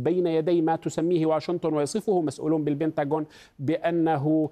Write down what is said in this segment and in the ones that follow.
بين يدي ما تسميه واشنطن ويصفه مسؤولون بالبنتاغون بأنه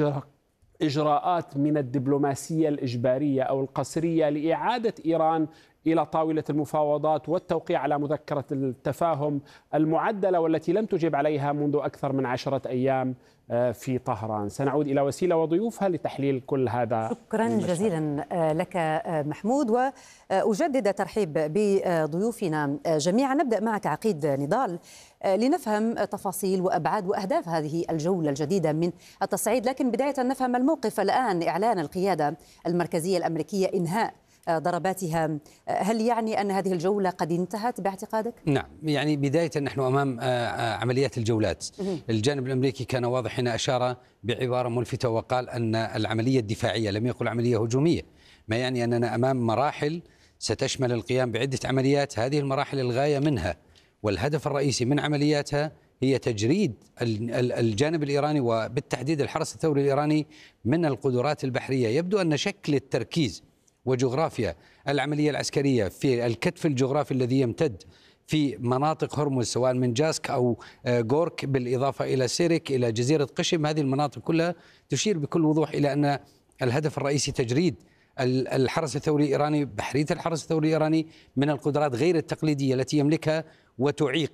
إجراءات من الدبلوماسية الإجبارية أو القسرية لإعادة إيران إلى طاولة المفاوضات والتوقيع على مذكرة التفاهم المعدلة والتي لم تجب عليها منذ أكثر من 10 أيام في طهران. سنعود إلى وسيلة وضيوفها لتحليل كل هذا. شكرا جزيلا لك محمود، وأجدد ترحيب بضيوفنا جميعا. نبدأ معك عقيد نضال لنفهم تفاصيل وأبعاد وأهداف هذه الجولة الجديدة من التصعيد، لكن بداية نفهم الموقف الآن. إعلان القيادة المركزية الأمريكية إنهاء ضرباتها، هل يعني أن هذه الجولة قد انتهت باعتقادك؟ نعم، يعني بداية نحن أمام عمليات الجولات. الجانب الأمريكي كان واضح حين أشار بعبارة ملفتة وقال أن العملية الدفاعية، لم يقل عملية هجومية، ما يعني أننا أمام مراحل ستشمل القيام بعدة عمليات. هذه المراحل الغاية منها والهدف الرئيسي من عملياتها هي تجريد الجانب الإيراني وبالتحديد الحرس الثوري الإيراني من القدرات البحرية. يبدو أن شكل التركيز وجغرافيا العملية العسكرية في الكتف الجغرافي الذي يمتد في مناطق هرمز، سواء من جاسك أو غورك، بالإضافة إلى سيرك إلى جزيرة قشم، هذه المناطق كلها تشير بكل وضوح إلى أن الهدف الرئيسي تجريد الحرس الثوري الإيراني، بحرية الحرس الثوري الإيراني، من القدرات غير التقليدية التي يملكها وتعيق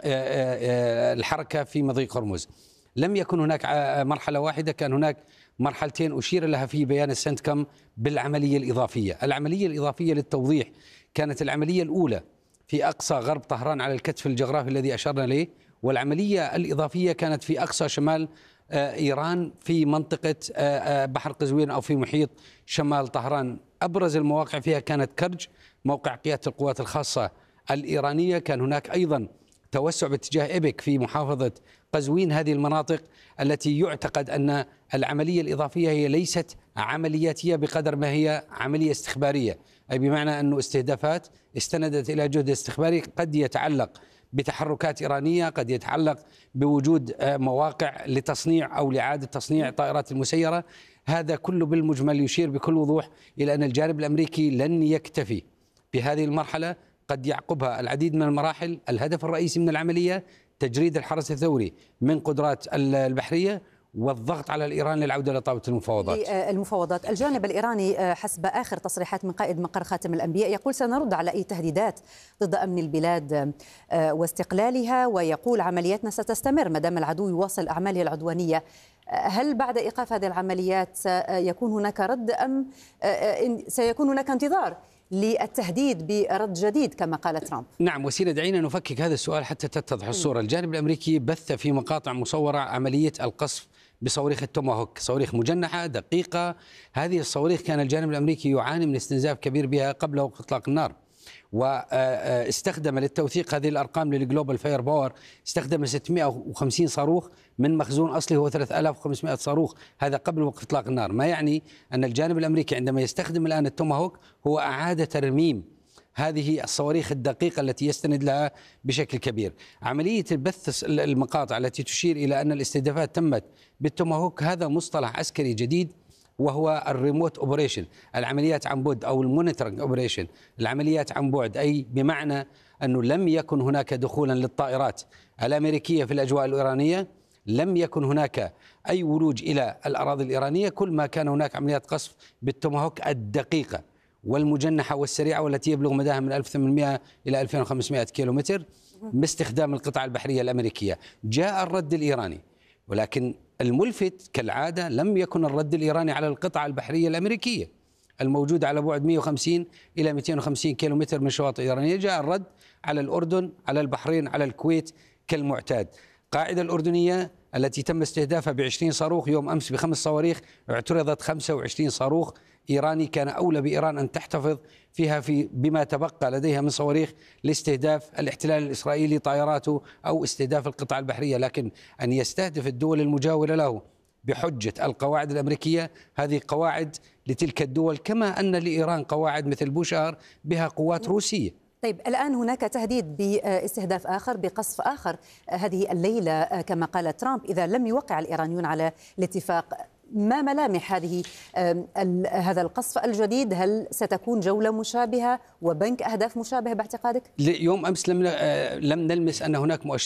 الحركة في مضيق هرمز. لم يكن هناك مرحلة واحدة، كان هناك مرحلتين أشير لها في بيان السنتكم بالعملية الإضافية. العملية الإضافية للتوضيح كانت العملية الأولى في أقصى غرب طهران على الكتف الجغرافي الذي أشرنا إليه، والعملية الإضافية كانت في أقصى شمال إيران في منطقة بحر قزوين أو في محيط شمال طهران. أبرز المواقع فيها كانت كرج، موقع قيادة القوات الخاصة الإيرانية. كان هناك أيضا توسع باتجاه إبك في محافظة قزوين. هذه المناطق التي يعتقد أن العملية الإضافية هي ليست عملياتية بقدر ما هي عملية استخبارية، أي بمعنى أن استهدافات استندت إلى جهد استخباري قد يتعلق بتحركات إيرانية، قد يتعلق بوجود مواقع لتصنيع أو لإعادة تصنيع طائرات المسيرة. هذا كله بالمجمل يشير بكل وضوح إلى أن الجانب الأمريكي لن يكتفي بهذه المرحلة، قد يعقبها العديد من المراحل. الهدف الرئيسي من العملية تجريد الحرس الثوري من قدرات البحرية والضغط على الإيران للعودة إلى طاولة المفاوضات. الجانب الإيراني حسب آخر تصريحات من قائد مقر خاتم الأنبياء يقول سنرد على أي تهديدات ضد أمن البلاد واستقلالها، ويقول عملياتنا ستستمر ما دام العدو يواصل أعماله العدوانية. هل بعد إيقاف هذه العمليات سيكون هناك رد أم سيكون هناك انتظار للتهديد برد جديد كما قال ترامب؟ نعم وسيلة، دعينا نفكك هذا السؤال حتى تتضح الصورة. الجانب الأمريكي بث في مقاطع مصورة عملية القصف بصواريخ التوماهوك، صواريخ مجنحة دقيقة. هذه الصواريخ كان الجانب الأمريكي يعاني من استنزاف كبير بها قبل وقت إطلاق النار، واستخدم للتوثيق هذه الأرقام للجلوبال فاير باور، استخدم 650 صاروخ من مخزون أصلي هو 3500 صاروخ، هذا قبل وقت إطلاق النار. ما يعني أن الجانب الأمريكي عندما يستخدم الآن التوماهوك هو أعاد ترميم هذه الصواريخ الدقيقة التي يستند لها بشكل كبير. عملية البث المقاطع التي تشير إلى أن الاستهدافات تمت بالتوماهوك هذا مصطلح عسكري جديد، وهو الريموت اوبريشن، العمليات عن بعد او المونيتورنج اوبريشن، العمليات عن بعد، اي بمعنى انه لم يكن هناك دخولا للطائرات الامريكيه في الاجواء الايرانيه، لم يكن هناك اي ولوج الى الاراضي الايرانيه، كل ما كان هناك عمليات قصف بالتوماهوك الدقيقه والمجنحه والسريعه والتي يبلغ مداها من 1800 الى 2500 كيلومتر باستخدام القطع البحريه الامريكيه. جاء الرد الايراني، ولكن الملفت كالعادة لم يكن الرد الإيراني على القطعة البحرية الأمريكية الموجودة على بعد 150 إلى 250 كيلومتر من شواطئ إيرانية. جاء الرد على الأردن، على البحرين، على الكويت كالمعتاد. قاعدة الأردنية التي تم استهدافها ب20 صاروخ يوم أمس ب5 صواريخ، اعترضت 25 صاروخ إيراني. كان أولى بإيران أن تحتفظ فيها بما تبقى لديها من صواريخ لاستهداف الاحتلال الإسرائيلي طائراته أو استهداف القطع البحرية، لكن أن يستهدف الدول المجاورة له بحجة القواعد الأمريكية، هذه قواعد لتلك الدول، كما أن لإيران قواعد مثل بوشهر بها قوات روسية. طيب الآن هناك تهديد باستهداف آخر، بقصف آخر هذه الليلة كما قال ترامب إذا لم يوقع الإيرانيون على الاتفاق. ما ملامح هذا القصف الجديد؟ هل ستكون جولة مشابهة وبنك أهداف مشابهة باعتقادك؟ يوم أمس لم نلمس أن هناك مؤشرات